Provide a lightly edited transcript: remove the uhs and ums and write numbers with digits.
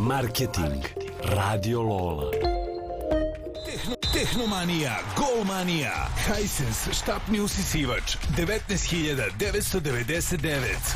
Marketing. Radio Lola. Tehnomanija, Golmanija, Hisense štapni usisivač, 19.999.